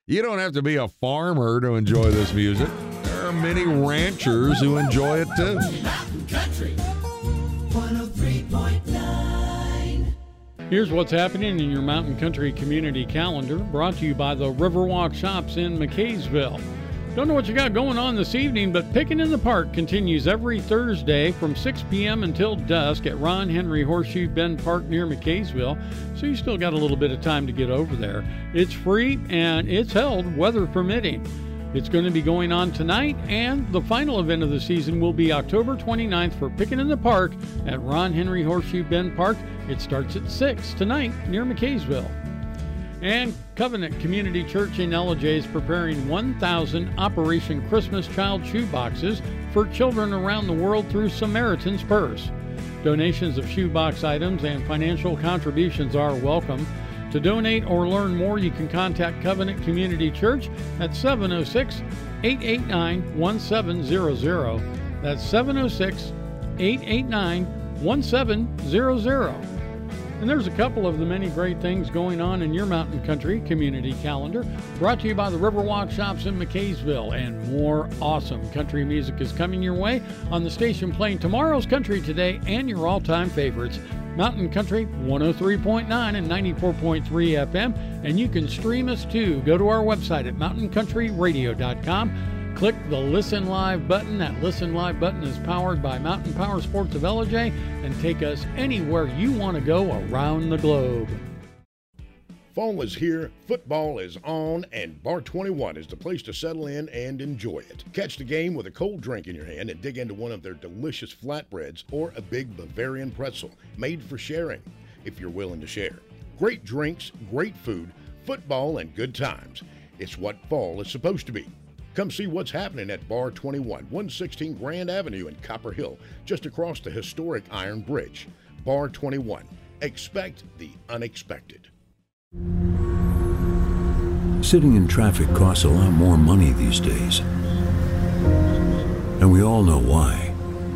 You don't have to be a farmer to enjoy this music. There are many ranchers who enjoy it too. Mountain Country 103.9. Here's what's happening in your Mountain Country community calendar, brought to you by the Riverwalk Shops in McKaysville. Don't know what you got going on this evening, but Pickin' in the Park continues every Thursday from 6 p.m. until dusk at Ron Henry Horseshoe Bend Park near McKaysville, so you still got a little bit of time to get over there. It's free and it's held weather permitting. It's going to be going on tonight, and the final event of the season will be October 29th for Pickin' in the Park at Ron Henry Horseshoe Bend Park. It starts at 6 tonight near McKaysville. And Covenant Community Church in Ellijay is preparing 1,000 Operation Christmas Child shoe boxes for children around the world through Samaritan's Purse. Donations of shoebox items and financial contributions are welcome. To donate or learn more, you can contact Covenant Community Church at 706-889-1700. That's 706-889-1700. And there's a couple of the many great things going on in your Mountain Country community calendar, brought to you by the Riverwalk Shops in McKaysville. And more awesome country music is coming your way on the station playing tomorrow's country today and your all-time favorites. Mountain Country 103.9 and 94.3 FM. And you can stream us too. Go to our website at mountaincountryradio.com. Click the Listen Live button. That Listen Live button is powered by Mountain Power Sports of Ellijay and take us anywhere you want to go around the globe. Fall is here, football is on, and Bar 21 is the place to settle in and enjoy it. Catch the game with a cold drink in your hand and dig into one of their delicious flatbreads or a big Bavarian pretzel, made for sharing, if you're willing to share. Great drinks, great food, football, and good times. It's what fall is supposed to be. Come see what's happening at Bar 21, 116 Grand Avenue in Copper Hill, just across the historic Iron Bridge. Bar 21. Expect the unexpected. Sitting in traffic costs a lot more money these days. And we all know why.